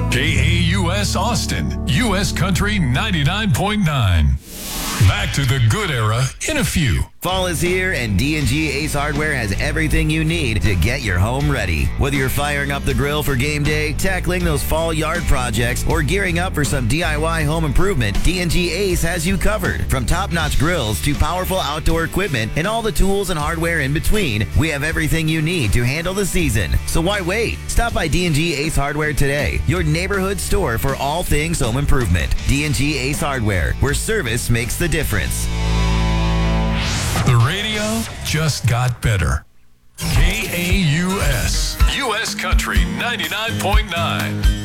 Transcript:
KAUS Austin, U.S. Country 99.9. Back to the good era in a few. Fall is here, and D&G Ace Hardware has everything you need to get your home ready. Whether you're firing up the grill for game day, tackling those fall yard projects, or gearing up for some DIY home improvement, D&G Ace has you covered. From top-notch grills to powerful outdoor equipment and all the tools and hardware in between, we have everything you need to handle the season. So why wait? Stop by D&G Ace Hardware today, your neighborhood store for all things home improvement. D&G Ace Hardware, where service makes the difference. The radio just got better. KAUS, U.S. Country 99.9.